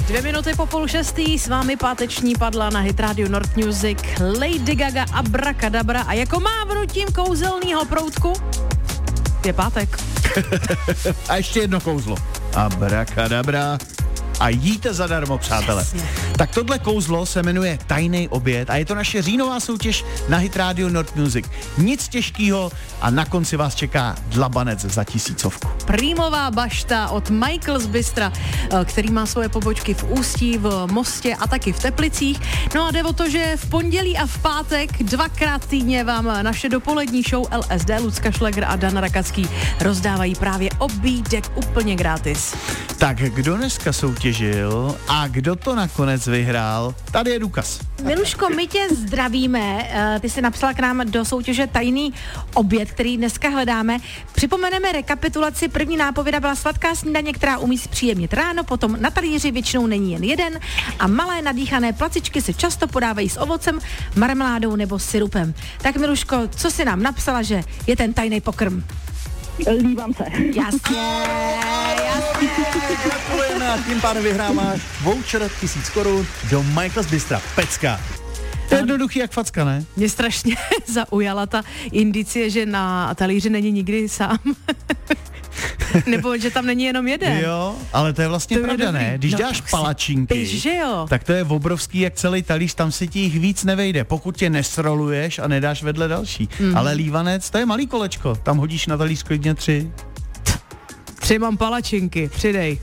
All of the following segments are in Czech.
2 minuty po 5:30, s vámi páteční padla na Hit Radio North Music Lady Gaga Abracadabra a jako mávnutím kouzelného proutku je pátek. A ještě jedno kouzlo. Abracadabra. A jíte zadarmo, přátelé. Jasně. Tak tohle kouzlo se jmenuje Tajný oběd a je to naše říjnová soutěž na Hit Radio North Music. Nic těžkýho a na konci vás čeká dlabanec za 1000. Prýmová bašta od Michael's Bystra, který má svoje pobočky v Ústí, v Mostě a taky v Teplicích. No a jde o to, že v pondělí a v pátek 2krát týdně vám naše dopolední show LSD, Lucka Šlegr a Dan Rakacký rozdávají právě obídek úplně gratis. Tak kdo dneska soutěžil a kdo to nakonec vyhrál, tady je důkaz. Miluško, my tě zdravíme. Ty jsi napsala k nám do soutěže Tajný oběd, který dneska hledáme. Připomeneme rekapitulaci. První nápověda byla sladká snídaně, která umí zpříjemnit ráno, potom na talíři většinou není jen jeden a malé nadýchané placičky se často podávají s ovocem, marmeládou nebo syrupem. Tak Miluško, co jsi nám napsala, že je ten tajný pokrm? Lívám se. Jasně. Gratulujeme a tím pádem vyhráváš voucher 1000 korun do Michael's Bystra. Pecka. Jednoduchý jak facka, ne? Mě strašně zaujala ta indicie, že na talíři není nikdy sám. Nebo že tam není jenom jeden. Jo, ale to je vlastně To je pravda, dobrý. ne? Když No, dáš tak si palačinky, piš, že jo? tak to je obrovský jak celý talíř, tam si ti jich víc nevejde, pokud tě nesroluješ a nedáš vedle další. Ale lívanec, to je malý kolečko, tam hodíš na talíř klidně 3. 3 mám palačinky, přidej.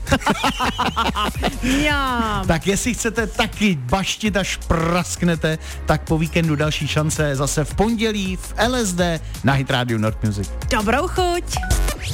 Mňam. Tak jestli chcete taky baštit až prasknete, tak po víkendu další šance zase v pondělí v LSD na Hit Radio North Music. Dobrou chuť.